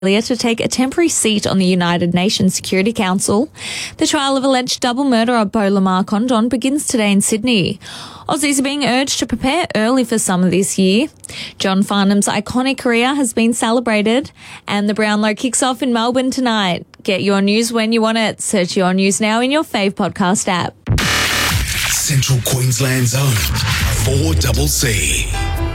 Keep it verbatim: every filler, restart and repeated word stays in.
to take a temporary seat on the United Nations Security Council. The trial of alleged double murder of Bo Lamar Condon begins today in Sydney. Aussies are being urged to prepare early for summer this year. John Farnham's iconic career has been celebrated, and the Brownlow kicks off in Melbourne tonight. Get your news when you want it. Search Your News now in your fave podcast app. Central Queensland's own four C C.